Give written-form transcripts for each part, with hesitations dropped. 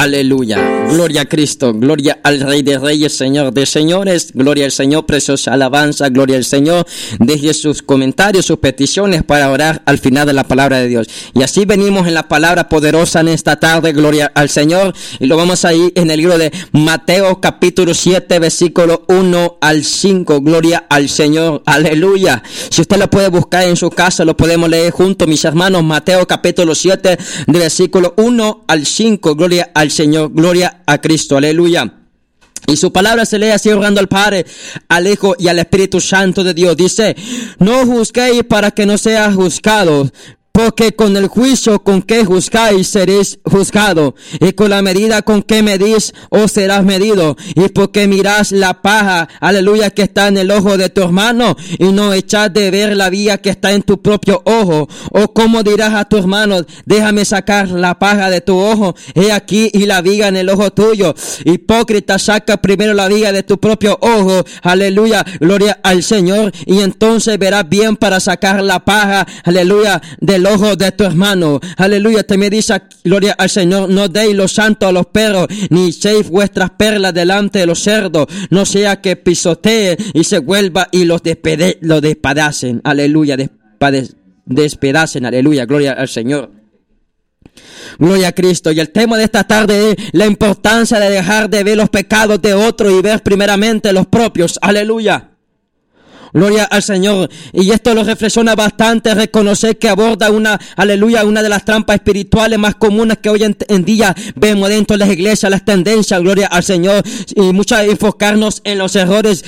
Aleluya, gloria a Cristo, gloria al Rey de Reyes, Señor de Señores, gloria al Señor, preciosa alabanza, gloria al Señor. Deje sus comentarios, sus peticiones para orar al final de la palabra de Dios. Y así venimos en la palabra poderosa en esta tarde, gloria al Señor. Y lo vamos a ir en el libro de Mateo capítulo 7, versículo 1 al 5, gloria al Señor, aleluya. Si usted lo puede buscar en su casa, lo podemos leer juntos, mis hermanos. Mateo capítulo 7, de versículo 1 al 5, gloria al Señor, gloria a Cristo, aleluya. Y su palabra se lee así, orando al Padre, al Hijo y al Espíritu Santo de Dios. Dice: no juzguéis para que no seas juzgados, porque con el juicio con que juzgáis seréis juzgados, y con la medida con que medís os serás medido. Y porque mirás la paja, aleluya, que está en el ojo de tu hermano, y no echás de ver la viga que está en tu propio ojo. O cómo dirás a tu hermano: déjame sacar la paja de tu ojo, he aquí y la viga en el ojo tuyo. Hipócrita, saca primero la viga de tu propio ojo, aleluya, gloria al Señor, y entonces verás bien para sacar la paja, aleluya, del ojo de tu hermano, aleluya. También dice, gloria al Señor: no deis lo santo a los perros, ni echéis vuestras perlas delante de los cerdos, no sea que pisotee y se vuelva y los despedacen, aleluya, despedacen, aleluya, gloria al Señor. Gloria a Cristo. Y el tema de esta tarde es la importancia de dejar de ver los pecados de otros y ver primeramente los propios, aleluya. Gloria al Señor. Y esto lo reflexiona bastante, reconocer que aborda una de las trampas espirituales más comunes que hoy en día vemos dentro de las iglesias, las tendencias, gloria al Señor. Y muchas enfocarnos en los errores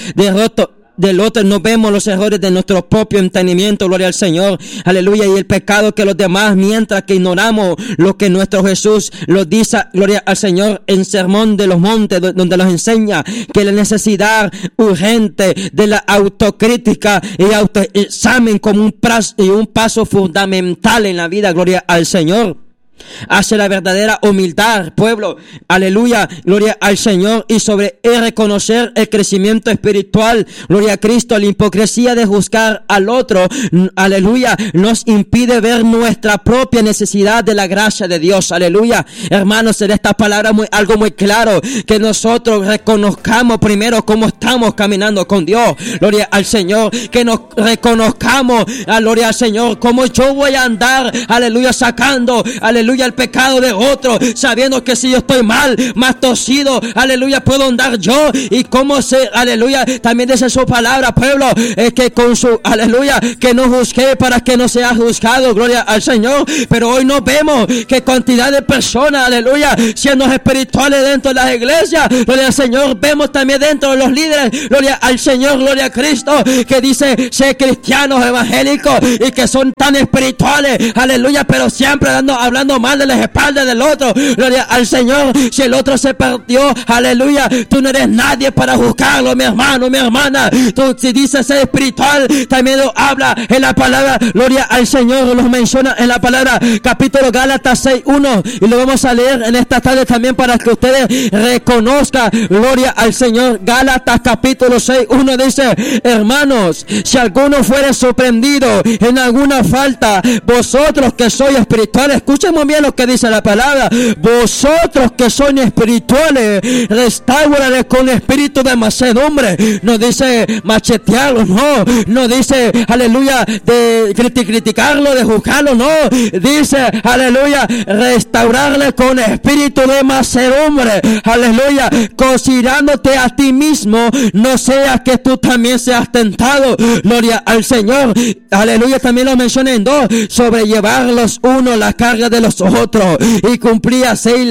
del otro, no vemos los errores de nuestro propio entendimiento, gloria al Señor, aleluya, y el pecado que los demás, mientras que ignoramos lo que nuestro Jesús nos dice, gloria al Señor, en Sermón de los Montes, donde nos enseña que la necesidad urgente de la autocrítica y autoexamen como un paso fundamental en la vida, gloria al Señor, hacia la verdadera humildad, pueblo, aleluya, gloria al Señor. Y sobre reconocer el crecimiento espiritual, gloria a Cristo. La hipocresía de juzgar al otro, aleluya, nos impide ver nuestra propia necesidad de la gracia de Dios, aleluya. Hermanos, en esta palabra algo muy claro, que nosotros reconozcamos primero cómo estamos caminando con Dios, gloria al Señor, que nos reconozcamos, gloria al Señor, cómo yo voy a andar, aleluya, sacando, aleluya, el pecado de otro, sabiendo que si yo estoy mal, más torcido, aleluya, puedo andar yo. Y cómo aleluya, también dice su palabra, pueblo, que con su, aleluya, que no juzgue para que no sea juzgado, gloria al Señor. Pero hoy no vemos que cantidad de personas, aleluya, siendo espirituales dentro de las iglesias, gloria al Señor. Vemos también dentro de los líderes, gloria al Señor, gloria a Cristo, que dice ser cristianos evangélicos y que son tan espirituales, aleluya, pero siempre hablando mal de las espaldas del otro, gloria al Señor. Si el otro se perdió, aleluya, tú no eres nadie para juzgarlo, mi hermano, mi hermana. Tú, si dices ser espiritual, también lo habla en la palabra, gloria al Señor, los menciona en la palabra, capítulo Gálatas 6:1, y lo vamos a leer en esta tarde también para que ustedes reconozcan, gloria al Señor. Gálatas capítulo 6:1 dice: hermanos, si alguno fuere sorprendido en alguna falta, vosotros que sois espirituales, escuchen muy bien lo que dice la palabra, vosotros que sois espirituales, restáurale con espíritu de mansedumbre. No dice machetearlo, no dice, aleluya, de criticarlo, de juzgarlo, no, dice, aleluya, restaurarle con espíritu de mansedumbre, aleluya, considerándote a ti mismo, no sea que tú también seas tentado, gloria al Señor, aleluya. También lo menciona en 2, sobrellevar los unos la carga de los otros y cumplir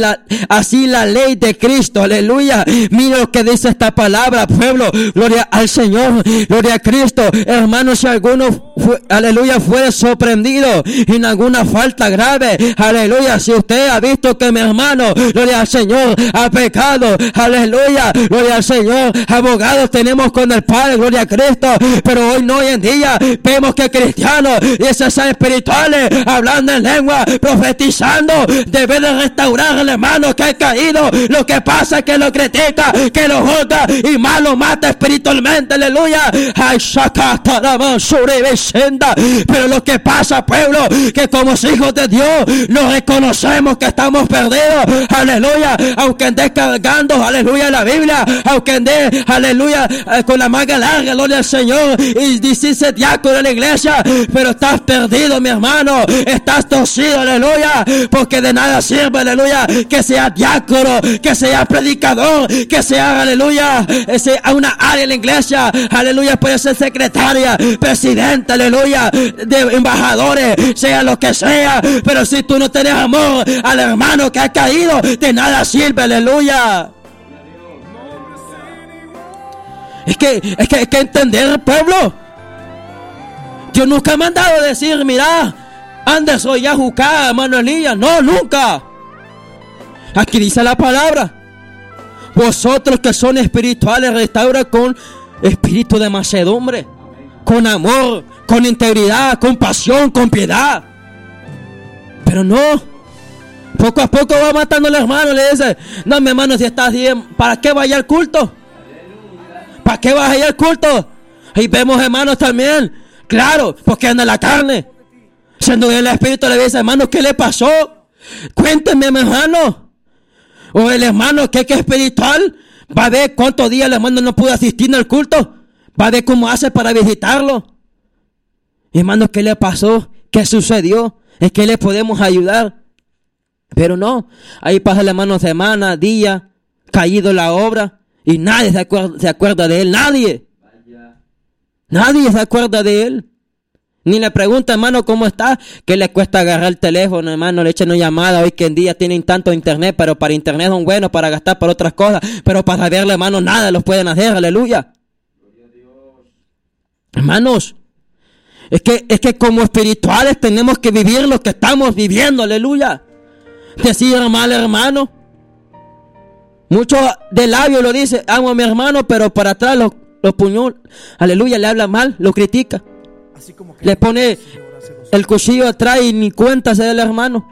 así la ley de Cristo, aleluya. Mira lo que dice esta palabra, pueblo, gloria al Señor, gloria a Cristo. Hermanos, si alguno aleluya, fuere sorprendido en alguna falta grave, aleluya, si usted ha visto que mi hermano, gloria al Señor, ha pecado, aleluya, gloria al Señor, abogados tenemos con el Padre, gloria a Cristo, pero hoy no, hoy en día vemos que cristianos y esos espirituales hablando en lengua, profetizando, evangelizando, debe de restaurar al hermano que ha caído. Lo que pasa es que lo critica, que lo juzga y más lo mata espiritualmente. Aleluya. Pero lo que pasa, pueblo, que como hijos de Dios no reconocemos que estamos perdidos. Aleluya. Aunque andes cargando, aleluya, la Biblia, aunque andes, aleluya, con la manga larga, gloria al Señor, y dice diácono de la iglesia, pero estás perdido, mi hermano, estás torcido, aleluya, porque de nada sirve, aleluya, que sea diácono, que sea predicador, que sea, aleluya, a una área en la iglesia, aleluya, puede ser secretaria, presidente, aleluya, de embajadores, sea lo que sea, pero si tú no tienes amor al hermano que ha caído, de nada sirve, aleluya. Es que hay que entender, pueblo. Dios nunca ha mandado a decir, mira, Anderson ya juzgá, hermano Elías. No, nunca. Aquí dice la palabra: vosotros que son espirituales, restaura con espíritu de mansedumbre, con amor, con integridad, con pasión, con piedad. Pero no, poco a poco va matando al hermano. Le dice, no, mi hermano, si estás bien, ¿para qué vaya al culto? ¿Para qué vas a ir al culto? Y vemos hermanos también, claro, porque anda en la carne. Siendo el espíritu le dice, hermano, ¿qué le pasó? Cuénteme, mi hermano. O el hermano que es espiritual, va a ver cuántos días el hermano no pudo asistir al culto. Va a ver cómo hace para visitarlo. Hermano, ¿qué le pasó? ¿Qué sucedió? ¿En qué le podemos ayudar? Pero no, ahí pasa el hermano semana, día, caído en la obra. Y nadie se acuerda de él, nadie. Nadie se acuerda de él. Ni le pregunta, hermano, ¿cómo está? ¿Qué le cuesta agarrar el teléfono, hermano? Le echan una llamada. Hoy que en día tienen tanto internet, pero para internet son buenos, para gastar para otras cosas. Pero para verle, hermano, nada los pueden hacer, aleluya. Hermanos, es que como espirituales tenemos que vivir lo que estamos viviendo, aleluya. Decir mal, hermano. Muchos de labios lo dice, amo a mi hermano, pero para atrás los puños, aleluya, le habla mal, lo critica. Le pone el cuchillo atrás y ni cuenta se da el hermano.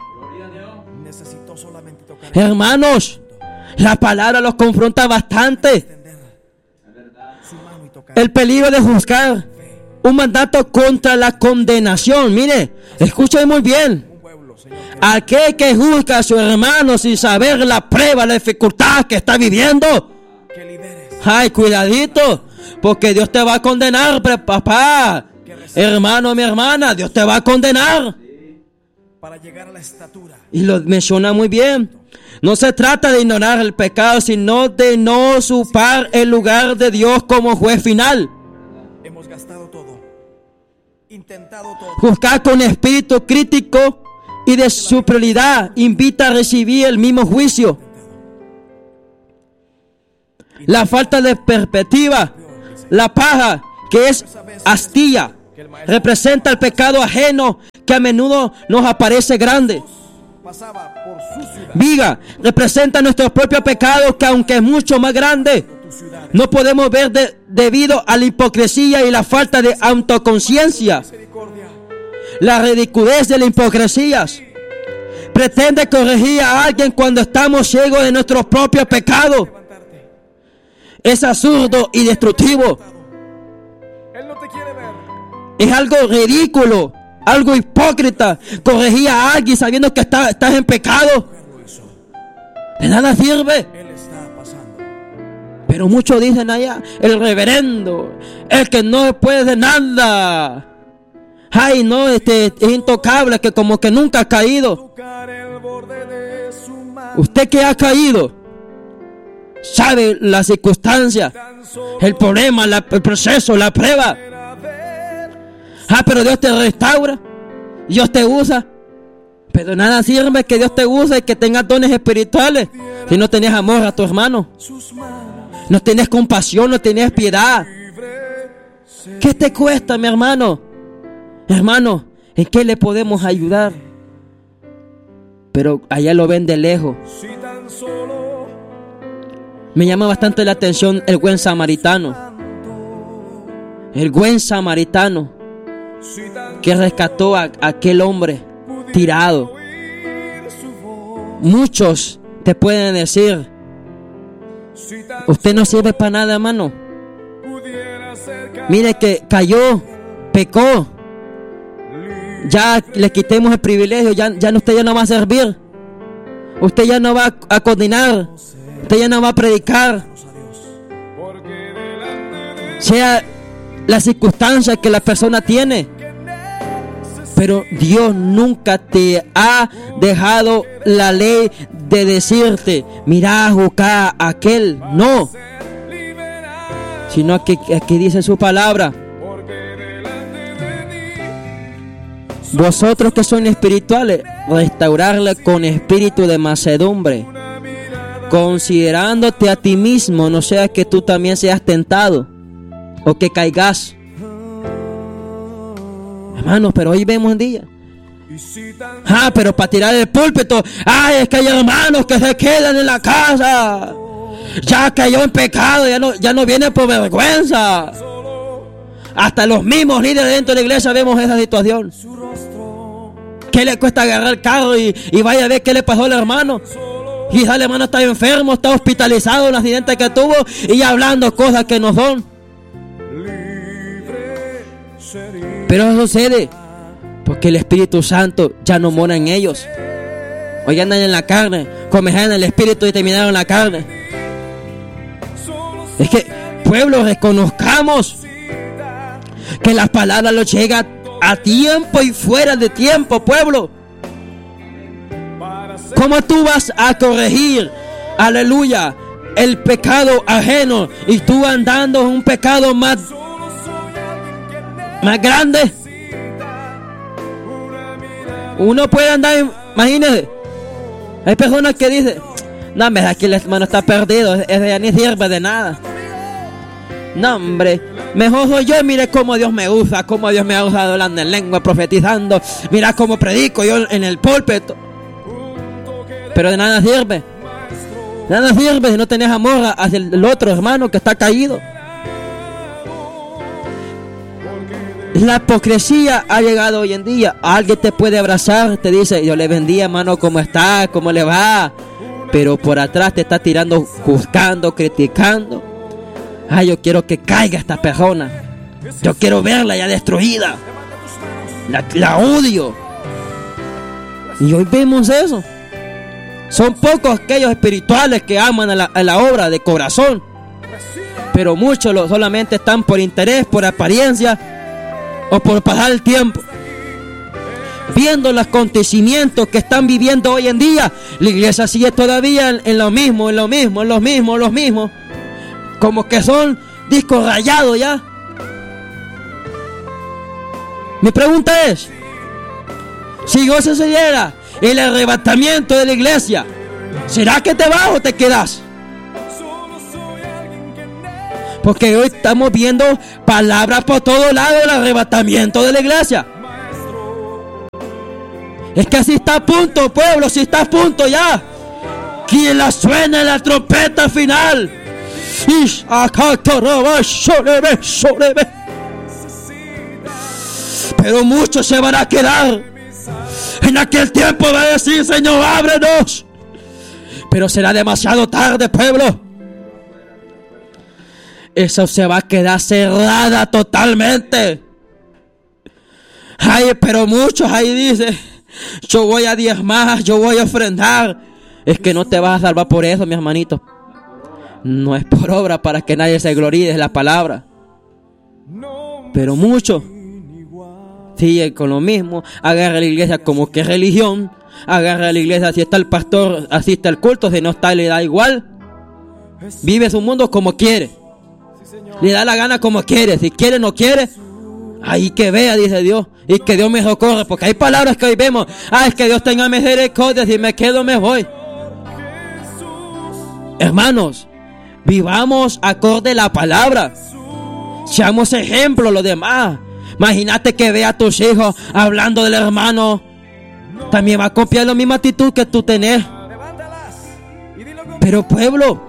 Hermanos, la palabra los confronta bastante. El peligro de juzgar, un mandato contra la condenación. Mire, escuchen muy bien. Aquel que juzga a su hermano sin saber la prueba, la dificultad que está viviendo. Ay, cuidadito, porque Dios te va a condenar, papá. Hermano, mi hermana, Dios te va a condenar. Para llegar a la estatura. Y lo menciona muy bien. No se trata de ignorar el pecado, sino de no usurpar el lugar de Dios como juez final. Hemos gastado todo, intentado todo. Juzgar con espíritu crítico y de superioridad invita a recibir el mismo juicio. La falta de perspectiva, la paja, que es astilla, representa el pecado ajeno que a menudo nos aparece grande. Viga representa nuestro propio pecado, que aunque es mucho más grande, no podemos ver debido a la hipocresía y la falta de autoconciencia. La ridiculez de la hipocresía. Pretende corregir a alguien cuando estamos ciegos de nuestro propio pecado. Es absurdo y destructivo. Es algo ridículo, algo hipócrita, corregir a alguien sabiendo que estás en pecado. De nada sirve. Pero muchos dicen allá, el reverendo, el que no puede de nada. Ay, no, es intocable, que como que nunca ha caído. Usted que ha caído, sabe la circunstancia, el problema, el proceso, la prueba. Pero Dios te restaura, Dios te usa. Pero nada sirve que Dios te use y que tengas dones espirituales si no tenés amor a tu hermano, no tenés compasión, no tenés piedad. ¿Qué te cuesta, mi hermano? Hermano, ¿en qué le podemos ayudar? Pero allá lo ven de lejos. Me llama bastante la atención el buen samaritano. El buen samaritano que rescató a aquel hombre tirado. Muchos te pueden decir: usted no sirve para nada, hermano. Mire que cayó, pecó. Ya le quitemos el privilegio, usted ya no va a servir. Usted ya no va a coordinar. Usted ya no va a predicar. Sea la circunstancia que la persona tiene. Pero Dios nunca te ha dejado la ley de decirte: mira, juzga a aquel. No. Sino que aquí dice su palabra: vosotros que son espirituales, restaurarle con espíritu de mansedumbre, considerándote a ti mismo, no sea que tú también seas tentado o que caigas. Hermanos, pero hoy vemos un día: pero para tirar el púlpito, es que hay hermanos que se quedan en la casa, ya cayó en pecado, ya no viene por vergüenza. Hasta los mismos líderes dentro de la iglesia vemos esa situación. ¿Qué le cuesta agarrar el carro y vaya a ver qué le pasó al hermano? Quizás el hermano está enfermo, está hospitalizado en un accidente que tuvo, y hablando cosas que no son. Pero eso sucede porque el Espíritu Santo ya no mora en ellos. Hoy andan en la carne, comenzaron el Espíritu y terminaron en la carne. Es que, pueblo, reconozcamos que la palabra nos llega a tiempo y fuera de tiempo, pueblo. ¿Cómo tú vas a corregir, aleluya, el pecado ajeno y tú andando en un pecado más grande? Uno puede andar, imagínese, hay personas que dicen: no, hombre, aquí el hermano está perdido, ese ya ni sirve de nada. No, hombre, mejor soy yo. Mire cómo Dios me usa, cómo Dios me ha usado hablando en lengua, profetizando. Mira cómo predico yo en el púlpito. Pero de nada sirve. De nada sirve si no tenés amor hacia el otro hermano que está caído. La hipocresía ha llegado hoy en día. Alguien te puede abrazar, te dice: Dios le bendiga, hermano, ¿cómo está? ¿Cómo le va? Pero por atrás te está tirando, juzgando, criticando. Yo quiero que caiga esta persona. Yo quiero verla ya destruida. La odio. Y hoy vemos eso. Son pocos aquellos espirituales que aman a la obra de corazón. Pero muchos solamente están por interés, por apariencia o por pasar el tiempo. Viendo los acontecimientos que están viviendo hoy en día, la iglesia sigue todavía en lo mismo. Como que son discos rayados ya. Mi pregunta es: si Dios se diera el arrebatamiento de la iglesia, ¿será que te vas o te quedas? Porque hoy estamos viendo palabras por todos lados del arrebatamiento de la iglesia. Es que así está a punto, pueblo, si está a punto ya. Quien la suene la trompeta final. Pero muchos se van a quedar. En aquel tiempo va a decir: Señor, ábrenos. Pero será demasiado tarde, pueblo. Eso se va a quedar cerrada totalmente. Pero muchos ahí dicen: yo voy a diezmar, yo voy a ofrendar. Es que no te vas a salvar por eso, mi hermanito. No es por obra para que nadie se gloríe, es la palabra. Pero muchos siguen con lo mismo. Agarra la iglesia como que es religión. Agarra la iglesia, si está el pastor, asiste al culto. Si no está, le da igual. Vive su mundo como quiere. Le da la gana como quiere. Si quiere, no quiere. Ahí que vea, dice Dios. Y que Dios me socorre. Porque hay palabras que hoy vemos: es que Dios tenga misericordia. Si me quedo, me voy. Hermanos, vivamos acorde a la palabra. Seamos ejemplos los demás. Imagínate que vea a tus hijos hablando del hermano. También va a copiar la misma actitud que tú tenés. Pero pueblo,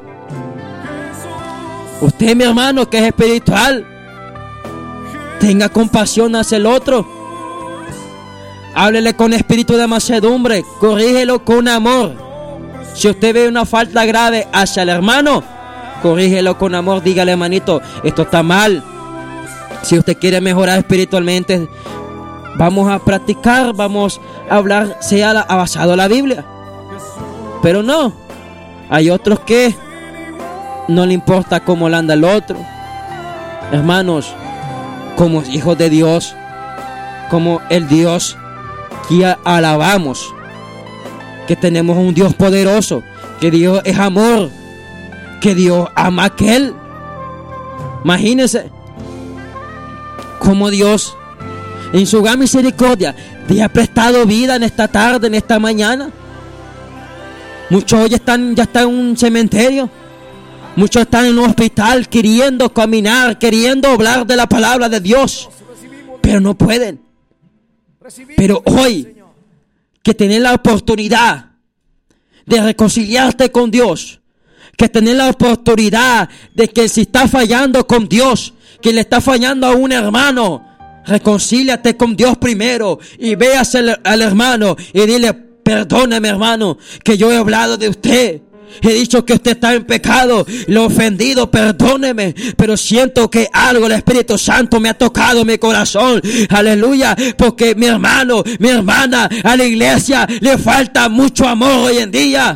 usted, mi hermano, que es espiritual, tenga compasión hacia el otro. Háblele con espíritu de mansedumbre. Corrígelo con amor. Si usted ve una falta grave hacia el hermano, corrígelo con amor, dígale, hermanito, esto está mal. Si usted quiere mejorar espiritualmente, vamos a practicar, vamos a hablar, sea basado en la Biblia. Pero no, hay otros que no le importa cómo le anda el otro. Hermanos, como hijos de Dios, como el Dios que alabamos, que tenemos un Dios poderoso, que Dios es amor, que Dios ama a aquel. Imagínense cómo Dios en su gran misericordia te ha prestado vida en esta tarde, en esta mañana. Muchos hoy ya están en un cementerio, muchos están en un hospital queriendo caminar, queriendo hablar de la palabra de Dios, pero no pueden. Pero hoy que tenés la oportunidad de reconciliarte con Dios, que tenés la oportunidad de que si estás fallando con Dios, que le está fallando a un hermano, reconcíliate con Dios primero y veas al hermano y dile: perdóneme, hermano, que yo he hablado de usted. He dicho que usted está en pecado, lo he ofendido, perdóneme, pero siento que algo el Espíritu Santo me ha tocado mi corazón, aleluya, porque mi hermano, mi hermana, a la iglesia le falta mucho amor hoy en día.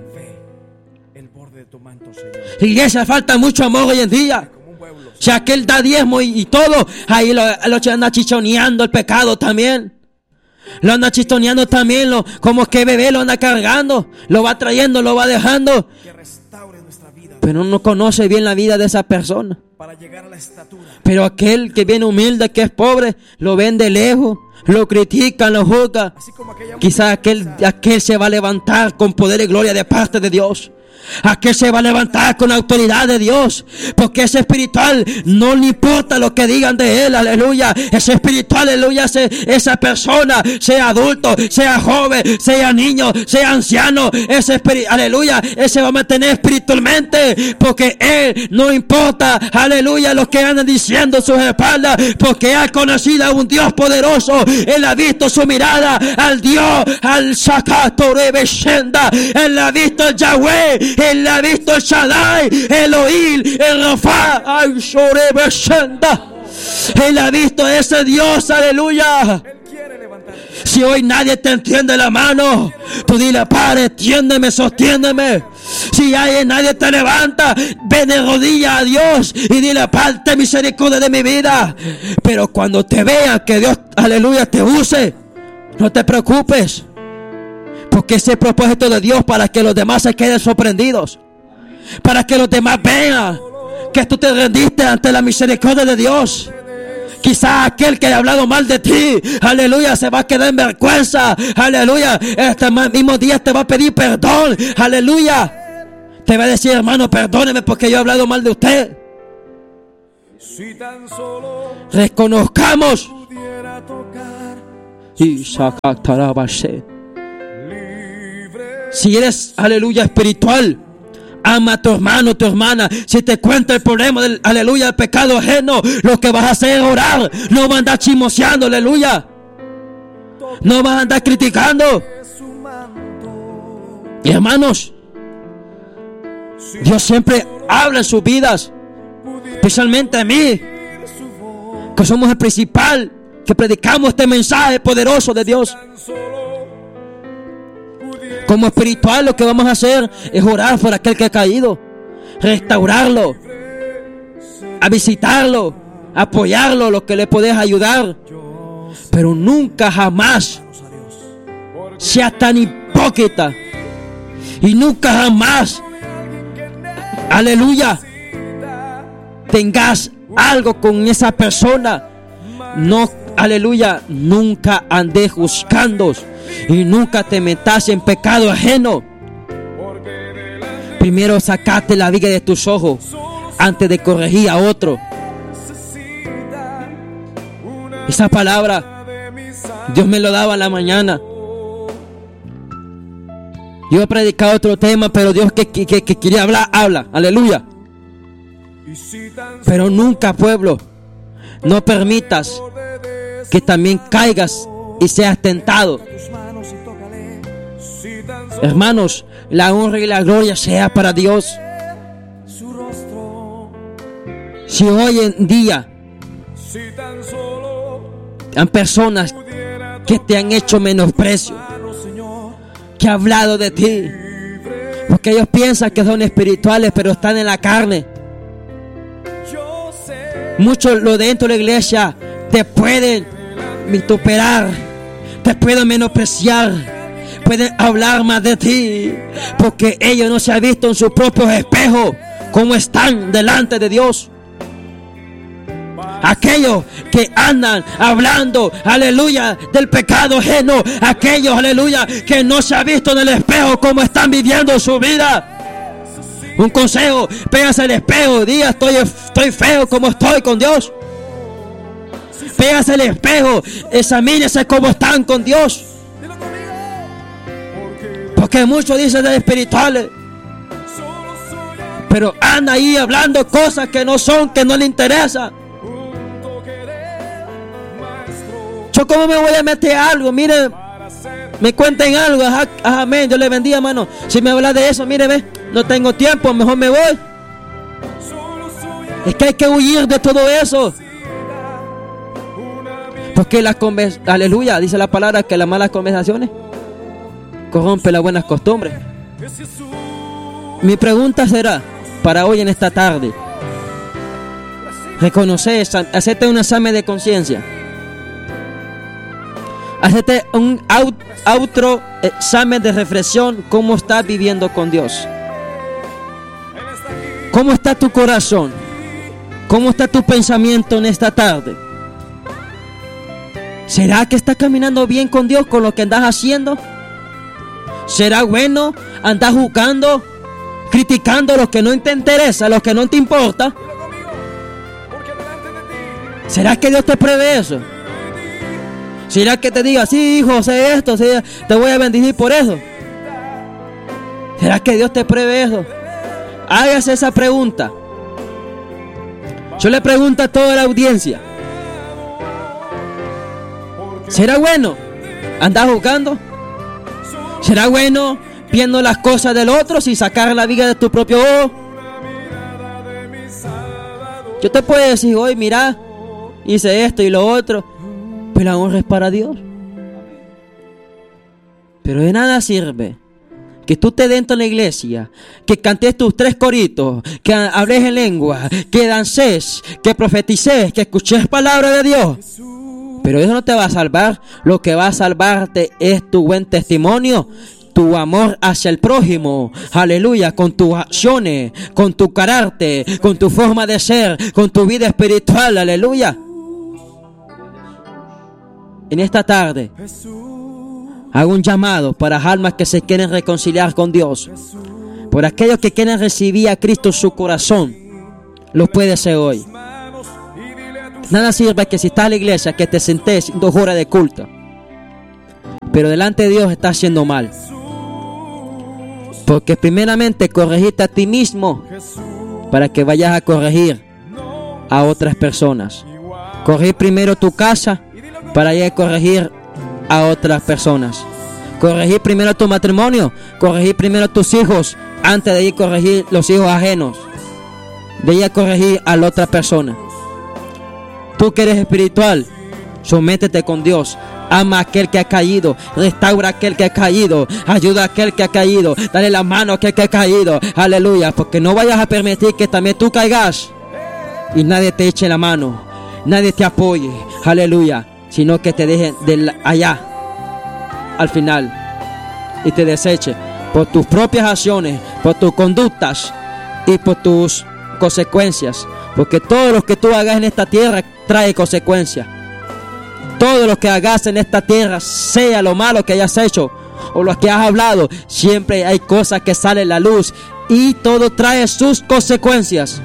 La iglesia falta mucho amor hoy en día. Si aquel da diezmo y todo, ahí lo anda chichoneando el pecado también. Lo anda chistoneando también, como que bebé lo anda cargando, lo va trayendo, lo va dejando. Pero no conoce bien la vida de esa persona. Pero aquel que viene humilde, que es pobre, lo ven de lejos, lo critican, lo juzgan. Quizás aquel se va a levantar con poder y gloria de parte de Dios. Aquel se va a levantar con la autoridad de Dios, porque es espiritual, no le importa lo que digan de él, aleluya. Es espiritual, aleluya. Esa persona, sea adulto, sea joven, sea niño, sea anciano, aleluya, él se va a mantener espiritualmente, porque él no importa, aleluya, lo que andan diciendo en sus espaldas, porque ha conocido a un Dios poderoso. Él ha visto su mirada al Dios, al Shakatorebe Shenda, él ha visto el Yahweh, él ha visto el Shaddai, el Elohim, el Rafa, el Shorebe Shenda. Él ha visto a ese Dios, aleluya. Si hoy nadie te entiende la mano, tú dile: Padre, tiéndeme, sostiéndeme. Si nadie te levanta, ven de rodillas a Dios y dile: Padre, ten misericordia de mi vida. Pero cuando te vean que Dios, aleluya, te use, no te preocupes, porque ese es el propósito de Dios, para que los demás se queden sorprendidos, para que los demás vean que tú te rendiste ante la misericordia de Dios. Quizás aquel que ha hablado mal de ti, aleluya, se va a quedar en vergüenza, aleluya. Este mismo día te va a pedir perdón, aleluya. Te va a decir: hermano, perdóneme porque yo he hablado mal de usted. Reconozcamos. Y si eres, aleluya, espiritual, ama a tu hermano, tu hermana. Si te cuenta el problema del, aleluya, el pecado ajeno, lo que vas a hacer es orar. No vas a andar chismoseando, aleluya. No vas a andar criticando. Y hermanos, Dios siempre habla en sus vidas, especialmente a mí, que somos el principal, que predicamos este mensaje poderoso de Dios. Como espiritual, lo que vamos a hacer es orar por aquel que ha caído, restaurarlo, a visitarlo, apoyarlo, lo que le podés ayudar. Pero nunca jamás seas tan hipócrita, y nunca jamás, aleluya, tengas algo con esa persona. No, aleluya, nunca andes juzgando y nunca te metas en pecado ajeno. Primero sacate la viga de tus ojos antes de corregir a otro. Esa palabra Dios me lo daba en la mañana. Yo he predicado otro tema, pero Dios que quería hablar, habla, aleluya. Pero nunca, pueblo, no permitas que también caigas y seas tentado. Hermanos, la honra y la gloria sea para Dios. Si hoy en día hay personas que te han hecho menosprecio, que han hablado de ti, porque ellos piensan que son espirituales, pero están en la carne. Muchos lo dentro de la iglesia te pueden vituperar, te pueden menospreciar, pueden hablar más de ti, porque ellos no se han visto en sus propios espejos cómo están delante de Dios. Aquellos que andan hablando, aleluya, del pecado ajeno, aquellos, aleluya, que no se han visto en el espejo cómo están viviendo su vida. Un consejo: pégase al espejo, diga estoy feo como estoy con Dios. Pégase al espejo, examínese cómo están con Dios. Porque muchos dicen de espirituales, pero anda ahí hablando cosas que no son, que no le interesan. Yo cómo me voy a meter algo, mire, me cuenten algo, amén, yo le bendiga, hermano. Si me habla de eso, mire, ve, no tengo tiempo, mejor me voy. Es que hay que huir de todo eso. Porque aleluya, dice la palabra que las malas conversaciones corrompen las buenas costumbres. Mi pregunta será para hoy en esta tarde: reconocer, hacerte un examen de conciencia. Hacete un otro examen de reflexión. ¿Cómo estás viviendo con Dios? ¿Cómo está tu corazón? ¿Cómo está tu pensamiento en esta tarde? ¿Será que estás caminando bien con Dios con lo que andas haciendo? ¿Será bueno andar juzgando, criticando a los que no te interesa, a los que no te importa? ¿Será que Dios te prevé eso? ¿Será que te diga, sí, hijo, sé esto, te voy a bendecir por eso? ¿Será que Dios te prevé eso? Hágase esa pregunta. Yo le pregunto a toda la audiencia: ¿será bueno andar juzgando? ¿Será bueno viendo las cosas del otro sin sacar la viga de tu propio ojo? Yo te puedo decir hoy, mira, hice esto y lo otro, pero la honra es para Dios. Pero de nada sirve que tú estés dentro de la iglesia, que cantes tus 3 coritos, que hables en lengua, que dances, que profetices, que escuches palabra de Dios. Pero eso no te va a salvar. Lo que va a salvarte es tu buen testimonio, tu amor hacia el prójimo, aleluya, con tus acciones, con tu carácter, con tu forma de ser, con tu vida espiritual, aleluya. En esta tarde hago un llamado para almas que se quieren reconciliar con Dios, por aquellos que quieren recibir a Cristo en su corazón. Lo puede hacer hoy. Nada sirve que si estás en la iglesia que te sentés 2 horas de culto, pero delante de Dios estás haciendo mal. Porque primeramente corregiste a ti mismo para que vayas a corregir a otras personas. Corregir primero tu casa para ir a corregir a otras personas. Corregir primero tu matrimonio, corregir primero tus hijos antes de ir a corregir los hijos ajenos, de ir a corregir a la otra persona. Tú que eres espiritual, sométete con Dios. Ama a aquel que ha caído, restaura a aquel que ha caído, ayuda a aquel que ha caído, dale la mano a aquel que ha caído, aleluya, porque no vayas a permitir que también tú caigas y nadie te eche la mano, nadie te apoye, aleluya, sino que te dejen de allá al final y te deseche por tus propias acciones, por tus conductas y por tus consecuencias, porque todo lo que tú hagas en esta tierra trae consecuencias. Todo lo que hagas en esta tierra, sea lo malo que hayas hecho o lo que has hablado, siempre hay cosas que salen a la luz y todo trae sus consecuencias.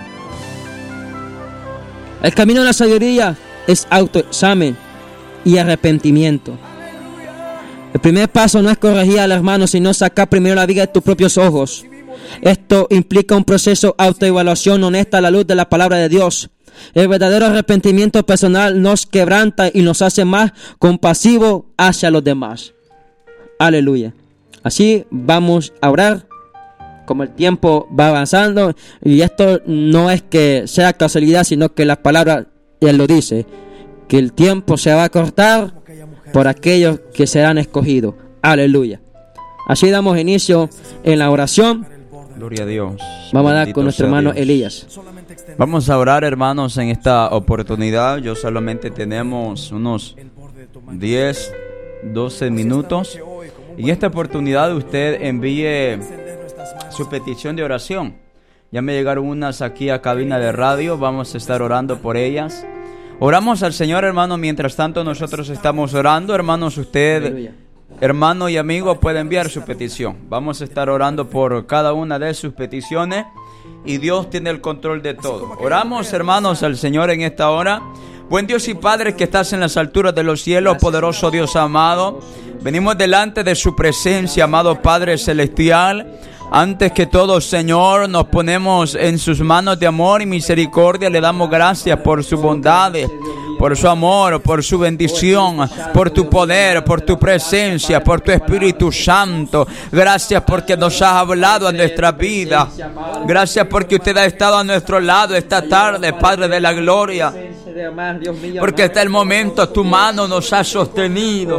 El camino de la sabiduría es autoexamen y arrepentimiento. El primer paso no es corregir al hermano, sino sacar primero la viga de tus propios ojos. Esto implica un proceso de autoevaluación honesta a la luz de la palabra de Dios. El verdadero arrepentimiento personal nos quebranta y nos hace más compasivos hacia los demás. Aleluya. Así vamos a orar como el tiempo va avanzando, y esto no es que sea casualidad, sino que la palabra Él lo dice, que el tiempo se va a cortar por aquellos que serán escogidos. Aleluya. Así damos inicio en la oración. Gloria a Dios. Vamos a dar con nuestro hermano Elías. Vamos a orar, hermanos, en esta oportunidad. Yo solamente tenemos unos 10, 12 minutos. Y en esta oportunidad usted envíe su petición de oración. Ya me llegaron unas aquí a cabina de radio. Vamos a estar orando por ellas. Oramos al Señor, hermano. Mientras tanto nosotros estamos orando, hermanos, usted... Aleluya. Hermano y amigo, puede enviar su petición. Vamos a estar orando por cada una de sus peticiones y Dios tiene el control de todo. Oramos, hermanos, al Señor en esta hora. Buen Dios y Padre que estás en las alturas de los cielos, poderoso Dios amado. Venimos delante de su presencia, amado Padre celestial. Antes que todo, Señor, nos ponemos en sus manos de amor y misericordia. Le damos gracias por su bondad, por su amor, por su bendición, por tu poder, por tu presencia, por tu Espíritu Santo. Gracias porque nos has hablado a nuestra vida. Gracias porque usted ha estado a nuestro lado esta tarde, Padre de la gloria. Porque hasta el momento tu mano nos ha sostenido.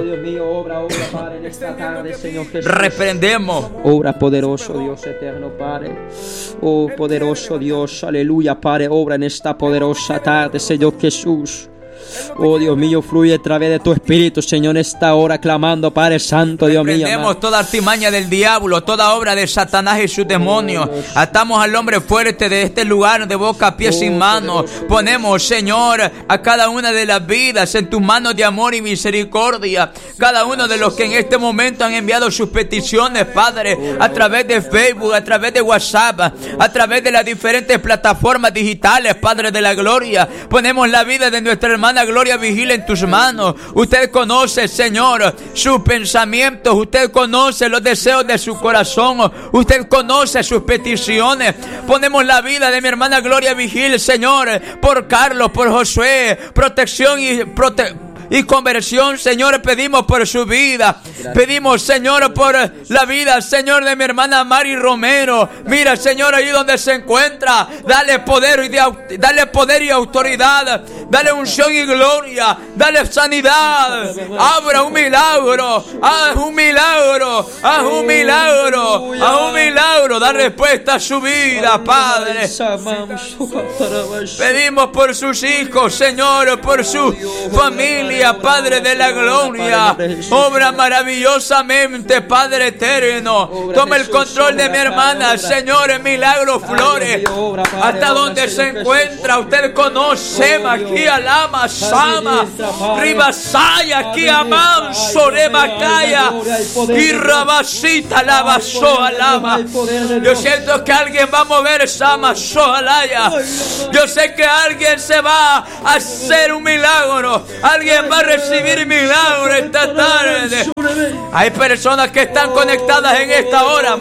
Reprendemos. Obra poderoso Dios eterno, Padre. Oh poderoso Dios, aleluya, Padre. Obra en esta poderosa tarde, Señor Jesús. Oh Dios mío, fluye a través de tu Espíritu, Señor, esta hora clamando, Padre Santo, Dios mío. Reprendemos toda artimaña del diablo, toda obra de Satanás y sus demonios. Atamos al hombre fuerte de este lugar de boca a pies sin manos. Ponemos, Señor, a cada una de las vidas en tus manos de amor y misericordia. Cada uno de los que en este momento han enviado sus peticiones, Padre, a través de Facebook, a través de WhatsApp, a través de las diferentes plataformas digitales, Padre de la gloria. Ponemos la vida de nuestra hermana Gloria Vigil en tus manos. Usted conoce, Señor, sus pensamientos. Usted conoce los deseos de su corazón. Usted conoce sus peticiones. Ponemos la vida de mi hermana Gloria Vigil, Señor, por Carlos, por Josué, protección y conversión, Señor, pedimos por su vida. Pedimos, Señor, por la vida, Señor, de mi hermana Mari Romero. Mira, Señor, ahí donde se encuentra, dale poder y autoridad. Dale unción y gloria. Dale sanidad. Abra un milagro. Haz un milagro. Haz un milagro. Haz un milagro. Da respuesta a su vida, Padre. Pedimos por sus hijos, Señor, por su familia. Padre de la gloria, obra maravillosamente, Padre eterno. Toma el control de mi hermana, Señor, en Milagro Flores. Hasta donde se encuentra, usted conoce, aquí alama, sama, ribasaya, aquí aman, sorebacaya, y rabasita, lava, soalama. Yo siento que alguien va a mover sama, soalaya. Yo sé que alguien se va a hacer un milagro. Alguien va a recibir milagro esta tarde. Hay personas que están conectadas en esta hora.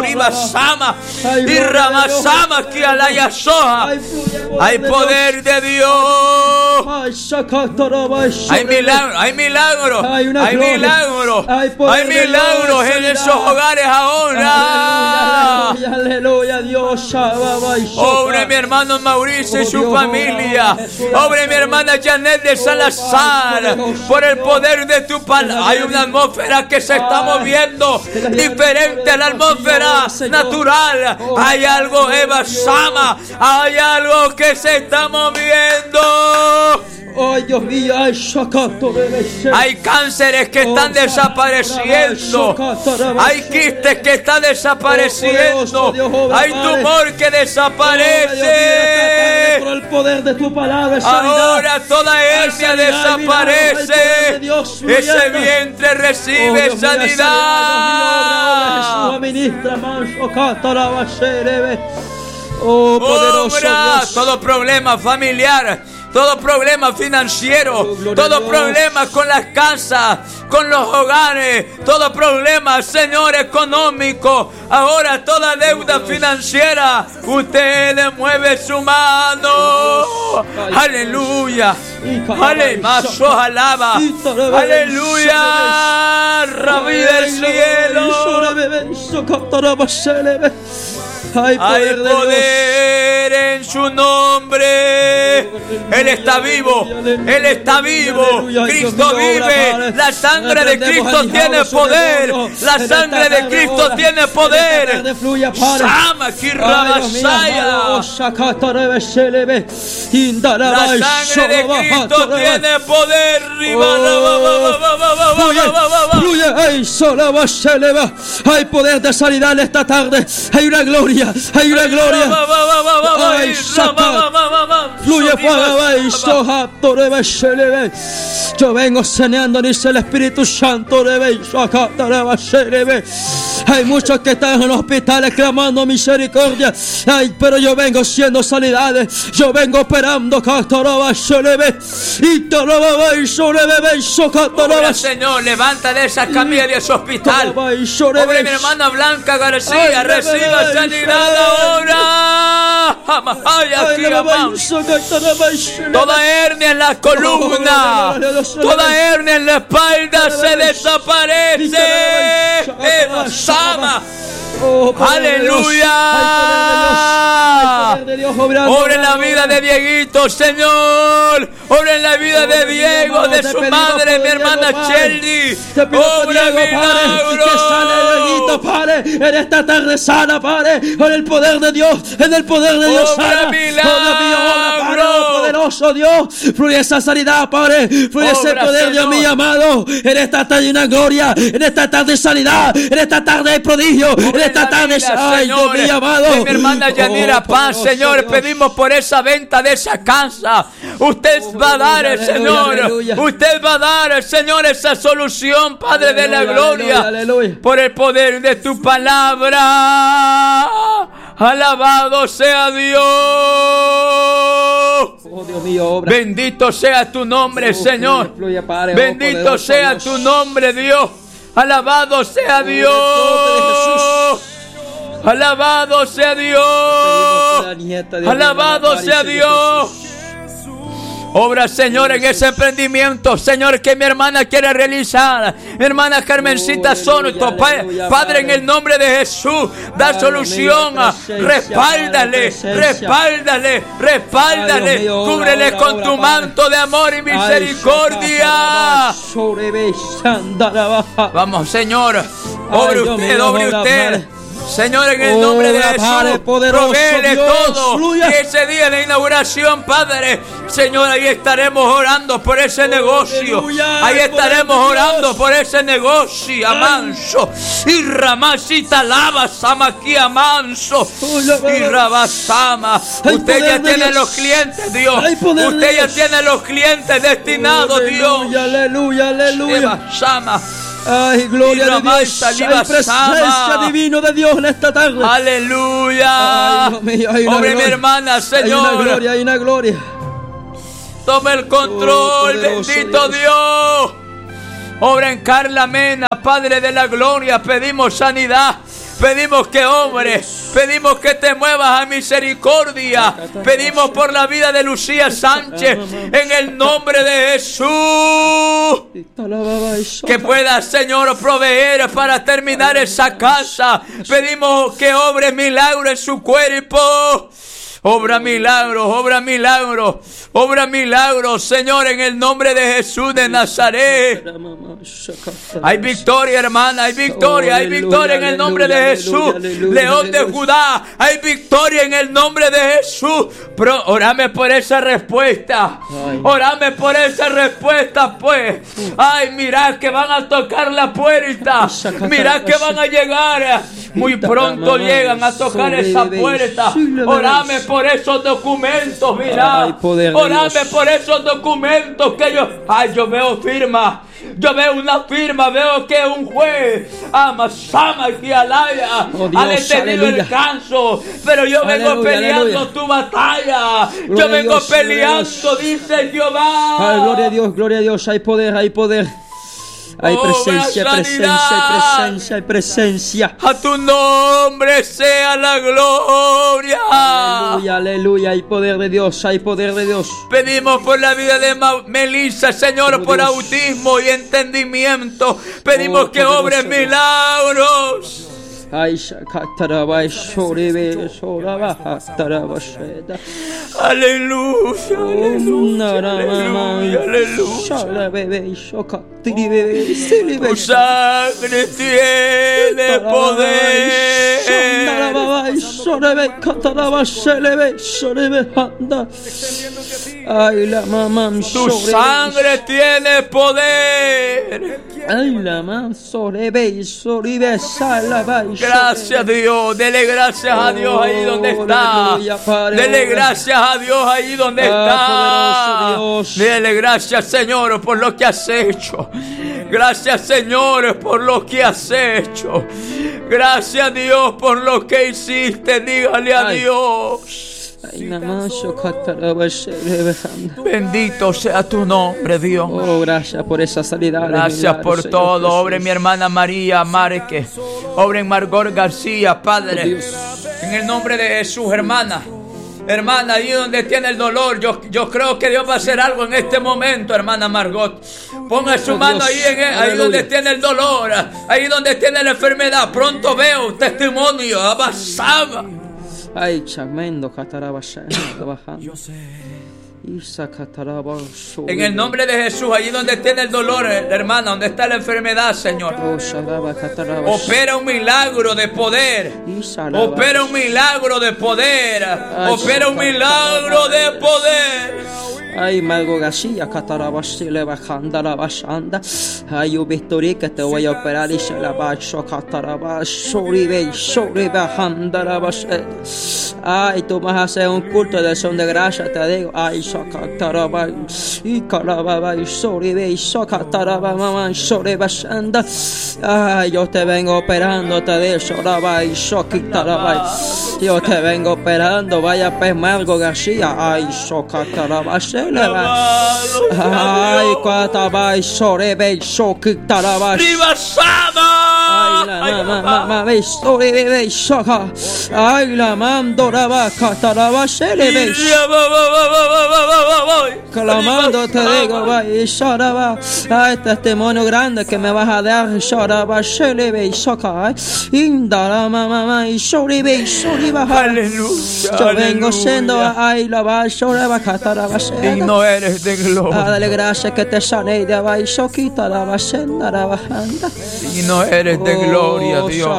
Y Ramasama aquí a la Yasoja. Hay poder de Dios. Hay milagro, hay milagro, hay milagro, hay milagros en esos hogares ahora. Aleluya, Dios. Obre mi hermano Mauricio y su familia. Obre mi hermana Janet de Salazar. Por el poder de tu palabra. Hay una atmósfera que se está moviendo diferente a la atmósfera natural. Hay algo, Eva Sama. Hay algo que se está moviendo. Ay, Dios mío, hay cánceres que están desapareciendo. Hay quistes que están desapareciendo. Hay tumor que desaparece. Por el poder de tu palabra, ahora toda hernia desaparece. Ese vientre recibe sanidad. Oh, poderoso Dios. Todo problema familiar, todo problema financiero, todo problema con las casas, con los hogares, todo problema, Señor, económico. Ahora toda deuda financiera financiera, usted le mueve su mano. Aleluya. Aleluya. Alaba. Aleluya. Rabí del cielo. Hay poder en su nombre. Él está vivo. Él está vivo. Cristo vive. La sangre de Cristo tiene poder. La sangre de Cristo tiene poder. Sama Kirrabasaya. La sangre de Cristo tiene poder. Hay poder de sanidad en esta tarde. Hay una gloria. Hay una gloria. Ay, fluye fuego. Yo vengo saneando, dice el Espíritu Santo. Hay muchos que están en los hospitales clamando misericordia. Ay, pero yo vengo siendo sanidades. Yo vengo operando. Obra, Señor, levanta de esa camilla de ese hospital. Pobre mi hermana Blanca García, reciba sanidad ahora. Toda hernia en la columna, toda hernia en la espalda se desaparece. Sama. Aleluya. Obra en la vida de Dieguito, Señor. Obra en la vida de Diego, de su madre, mi hermana Shelly. Obra milagro. Que sane Dieguito, Padre. En esta tarde sana, Padre. Con el poder de Dios. En el poder de Dios sana. Obra milagro. Poderoso Dios, fluye esa sanidad, Padre, fluye ese poder, Dios mío amado. En esta tarde hay una gloria, en esta tarde hay sanidad, en esta tarde hay prodigio, en esta tarde, ay, Dios mío amado. Mi hermana Yanira Paz, Señor, pedimos por esa venta de esa casa. Usted va a dar, Señor, usted va a dar, Señor, esa solución, Padre de la gloria, por el poder de tu palabra. Alabado sea Dios. Oh, Dios mío, obra. Bendito sea tu nombre, Señor. Fluye, Padre, bendito sea Dios. tu nombre, Dios. Alabado sea Dios. Alabado sea Dios. Alabado sea Dios. Obra, Señor, en ese emprendimiento, Señor, que mi hermana quiere realizar. Mi hermana Carmencita Soto, Padre, en el nombre de Jesús, da solución. Respáldale, respáldale, respáldale. Cúbrele con tu manto de amor y misericordia. Vamos, Señor, obre usted, obre usted. Señor, en el nombre de Jesús, provéele todo. Y ese día de inauguración, Padre, Señor, ahí estaremos orando por ese negocio. Ahí estaremos orando por ese negocio. Amanso. Y Ramasita Lava, Samaquía Manso. Y Rabasama. Usted ya tiene los clientes, Dios. Usted ya tiene los clientes destinados, Dios. Aleluya, aleluya. Ay, gloria a Dios. Hay presencia divina de Dios en esta tarde. Aleluya. Pobre mi hermana, Señor. Hay una gloria. Toma el control, bendito Dios. Obra en Carla Mena, Padre de la gloria. Pedimos sanidad. Pedimos que obres, pedimos que te muevas a misericordia. Pedimos por la vida de Lucía Sánchez, en el nombre de Jesús. Que pueda, Señor, proveer para terminar esa casa. Pedimos que obre milagro en su cuerpo. Obra milagros, obra milagros, obra milagros, Señor, en el nombre de Jesús de Nazaret. Hay victoria, hermana, hay victoria en el nombre de Jesús. León de Judá, hay victoria en el nombre de Jesús. Pero orame por esa respuesta. Orame por esa respuesta, pues. Ay, mira que van a tocar la puerta. Mira que van a llegar. Muy pronto llegan a tocar esa puerta. Orame por esos documentos, mira. Orame por esos documentos que yo veo firma. Yo veo una firma, veo que un juez Amasama y Alaya ha detenido el caso, pero yo vengo peleando tu batalla. Yo vengo peleando, dice Jehová. Gloria a Dios, hay poder, hay poder. Hay Obra presencia, presencia, sanidad. presencia, hay presencia. A tu nombre sea la gloria. Aleluya, aleluya, hay poder de Dios, hay poder de Dios. Pedimos por la vida de Melissa, Señor, Oh, por Dios. autismo y entendimiento. Pedimos Oh, que poderoso obres Dios. milagros. Ay, shakataraba, shorebe, shoraba, hataraba, sheda. Aleluya, aleluya, aleluya, aleluya. Shalabebe, shokatiribe, silibe, Tu sangre tiene poder. shandarababa, shorebe, kataraba, shelebe, shorebe, handa. Ay, la mamá, Tu sangre tiene poder. ay, la mamá, sorebe, soribe, salaba. Gracias a Dios, dele gracias a Dios ahí donde está. Aleluya, Padre. Dele gracias a Dios ahí donde está. Poderoso Dios. Dele gracias, Señor, por lo que has hecho. Gracias, Señor, por lo que has hecho. Gracias, Dios, por lo que hiciste. Dígale a Ay. Dios. Ay, la mamá, shokataraba, shelebe, handa. Bendito sea tu nombre, Dios. Oh, gracias por esa sanidad. Gracias por todo. Obre mi hermana María Márquez. Obre en Margot García, Padre. Dios. En el nombre de Jesús, hermana. Hermana, ahí donde tiene el dolor, yo creo que Dios va a hacer algo en este momento, hermana Margot. Ponga su mano ahí, ahí donde tiene el dolor, ahí donde tiene la enfermedad. Pronto veo un testimonio. Abasaba. Ay, chamendo, cataraba, bajando. En el nombre de Jesús, allí donde tiene el dolor, hermana, donde está la enfermedad, Señor. Opera un milagro de poder. Opera un milagro de poder. Opera un milagro de poder. Ay, Margot García, catarabashile bajanda, bajanda. Ay, yo victoria que te voy a operar y se la va a shoribe, bajanda, bajanda. Ay, tú vas a hacer un culto de son de gracia, te digo. Ay, cataraba, y carababa, y shoribe, y cataraba, mamá, shoribe, bajanda. Ay, yo te vengo operando, te digo, shoraba, y shokitaraba. Yo te vengo operando, vaya pues Margot García. Ay, shokataraba, ay, cuatabai, sorebe, shokitarabai. ¡Viva Sama! Ay, la mamá, sorebe, shoka. Ay, la mandoraba, cataraba, selebe. Clamando te digo, vai, shoraba. Ay, testimonio grande que me vas a dar, shoraba, selebe, shoka. Indara, mamá, y sorebe, soriba. Aleluya. Yo vengo siendo, ay, la va, shoraba, cataraba, Digno eres de gloria. dale gracias que te sané de abajo, quita la bajanda, la bajanda. Digno eres de gloria, Dios.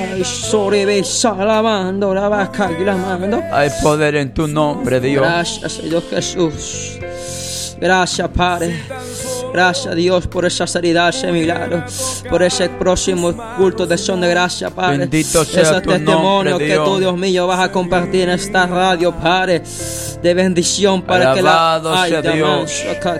Hay poder en tu nombre, Dios. Gracias, Señor Jesús. Gracias, Padre. Gracias, Dios, por esa sanidad, ese milagro, por ese próximo culto de son de gracia, Padre. Bendito sea ese tu testimonio nombre, que Dios. tú, Dios mío, vas a compartir en esta radio, Padre, de bendición para Alabado que la sea Dios.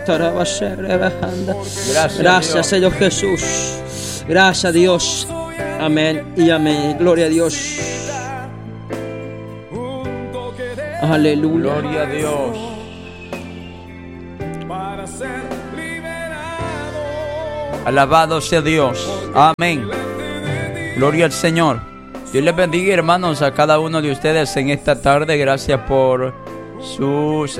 Gracias, Dios. Señor Jesús. Gracias, Dios. Amén y amén. Gloria a Dios. Aleluya. Gloria a Dios. Alabado sea Dios. Amén. Gloria al Señor. Dios les bendiga, hermanos, a cada uno de ustedes en esta tarde. Gracias por sus...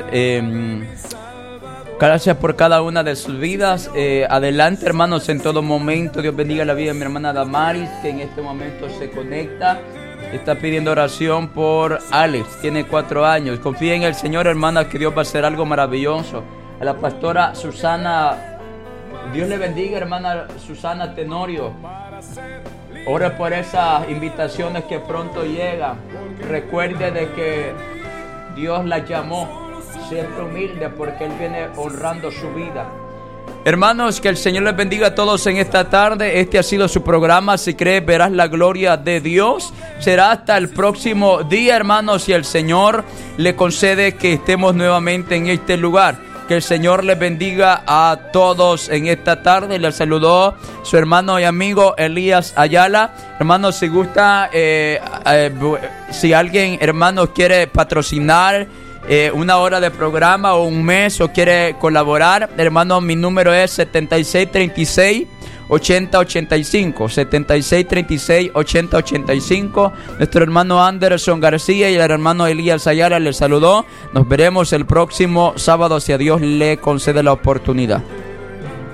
gracias por cada una de sus vidas. Adelante, hermanos, en todo momento. Dios bendiga la vida de mi hermana Damaris, que en este momento se conecta. Está pidiendo oración por Alex, tiene 4 años. Confía en el Señor, hermana, que Dios va a hacer algo maravilloso. A la pastora Susana, Dios le bendiga, hermana Susana Tenorio. Ore por esas invitaciones que pronto llegan. Recuerde de que Dios la llamó. Siempre humilde, porque Él viene honrando su vida. Hermanos, que el Señor les bendiga a todos en esta tarde. Este ha sido su programa. Si crees, verás la gloria de Dios. Será hasta el próximo día, hermanos, si el Señor le concede que estemos nuevamente en este lugar. Que el Señor les bendiga a todos en esta tarde. Les saludó su hermano y amigo Elías Ayala. Hermanos, si gusta, si alguien, hermanos, quiere patrocinar una hora de programa o un mes, o quiere colaborar, hermano, mi número es 7636 8085, 7636 8085. Nuestro hermano Anderson García y el hermano Elías Ayala les saludó. Nos veremos el próximo sábado si a Dios le concede la oportunidad.